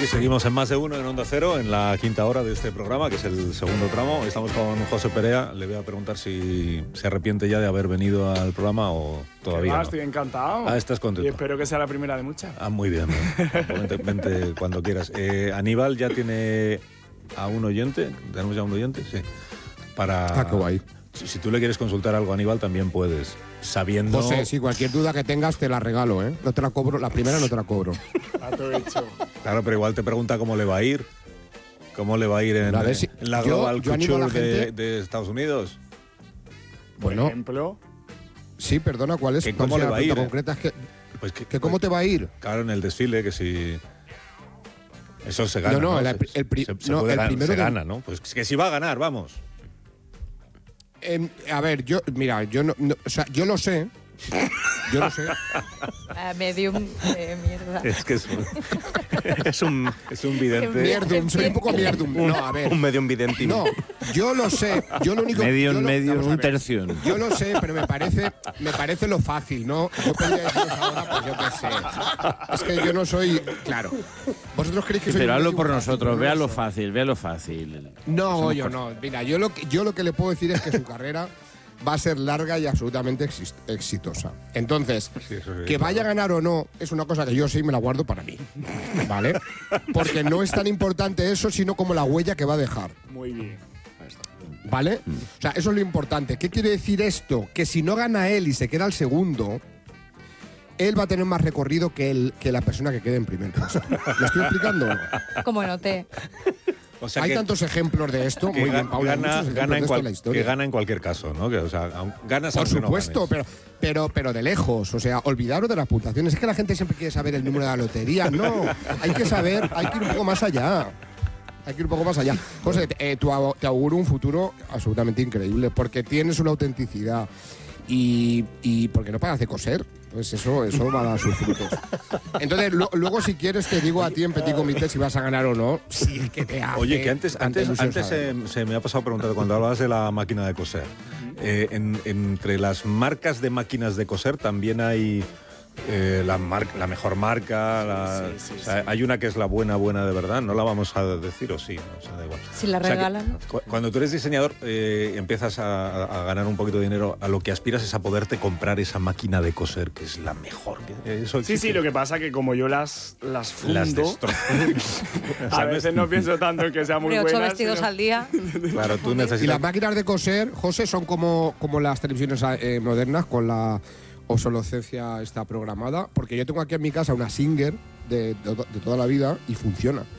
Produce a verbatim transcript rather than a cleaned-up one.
Y seguimos en Más de Uno en Onda Cero, en la quinta hora de este programa, que es el segundo tramo. Estamos con José Perea. Le voy a preguntar si se arrepiente ya de haber venido al programa o todavía va, no. Estoy encantado. Ah, estás contento. Y espero que sea la primera de muchas. Ah, muy bien. Vente, vente cuando quieras. Eh, Aníbal ya tiene a un oyente. ¿Tenemos ya un oyente? Sí. Para... Ah, qué guay. Si, si tú le quieres consultar algo a Aníbal, también puedes. Sabiendo... José, si cualquier duda que tengas te la regalo, ¿eh? No te la cobro, la primera no te la cobro. A todo hecho. Claro, pero igual te pregunta cómo le va a ir. ¿Cómo le va a ir en, A ver si- en la yo- Global yo animo a Couture la de, gente- de Estados Unidos? Por Bueno, ejemplo, sí, perdona, ¿cuál es? ¿Que ¿Cuál cómo sería le va la a ir, pregunta eh? concreta? Es que, Pues que, que ¿cómo te va a ir? Claro, en el desfile, que si... Eso se gana, No, no, ¿no? el- Se- el pri- se, se no, puede el ganar, primero se de- gana, ¿no? Pues que si va a ganar, vamos. Em, a ver, yo, mira, yo no, no- o sea, yo lo sé. Yo lo sé. Ah, medium de mierda. Es que es un, Es un, es un vidente. Mierdum, soy un poco mierdum. No, a ver. un medio vidente. No, yo lo sé. Yo lo único Medio yo en lo- medio, vamos a un ver. tercio. Yo lo sé, pero me parece, me parece lo fácil, ¿no? Yo podría deciros ahora, pues yo qué sé. Es que yo no soy. Claro. ¿Vosotros creéis que soy Pero un hazlo medium por fácil? nosotros, No lo véalo soy. fácil, véalo fácil. No, yo no. Mira, yo lo, que, yo lo que le puedo decir es que su carrera va a ser larga y absolutamente exis- exitosa. Entonces, Sí, eso sí, que claro. vaya a ganar o no es una cosa que yo sí me la guardo para mí. ¿Vale? Porque no es tan importante eso, sino como la huella que va a dejar. muy bien. ¿Vale? O sea, eso es lo importante. ¿Qué quiere decir esto? Que si no gana él y se queda el segundo, él va a tener más recorrido que, el, que la persona que quede en primer puesto. ¿Lo estoy explicando o no? Como noté. O sea, Hay que, tantos ejemplos de esto. que Muy ga- bien, Paula. gana, muchos ejemplos gana, de en esto cual- en la historia. que gana en cualquier caso, ¿no? Que, o sea, aun- ganas Por aunque no supuesto, ganes. pero, pero, pero de lejos. O sea, olvidaros de las puntuaciones. Es que la gente siempre quiere saber el número de la lotería. No, hay que saber, hay que ir un poco más allá. Hay que ir un poco más allá. José, eh, tu au- te auguro un futuro absolutamente increíble porque tienes una autenticidad y, y porque no paras de coser. Pues eso, eso va a dar sus frutos. Entonces, lo- luego si quieres te digo a ti en Petit Comité si vas a ganar o no. Si es que te hace Oye, que antes, tanta antes, ilusión antes saberlo. se, se me ha pasado preguntando, cuando hablabas de la máquina de coser, eh, en- entre las marcas de máquinas de coser también hay eh, la, mar- la mejor marca, la- Sí, sí, o sea, hay una que es la buena, buena de verdad, no la vamos a decir o sí, o sea, da igual. Si la O sea que regalan. cu- cuando tú eres diseñador eh, empiezas a, a ganar un poquito de dinero, a lo que aspiras es a poderte comprar esa máquina de coser que es la mejor. que- Eso Sí, existe. sí, lo que pasa que como yo las, las fundo, Las destrozo. O a sea, veces no pienso tanto en que sea muy Hombre, ocho buena. vestidos sino- al día. Claro, tú Y necesitas... las máquinas de coser, José, son como, como las televisiones eh, modernas con la obsolescencia está programada. Porque yo tengo aquí en mi casa una Singer de, de- de toda la vida y funciona.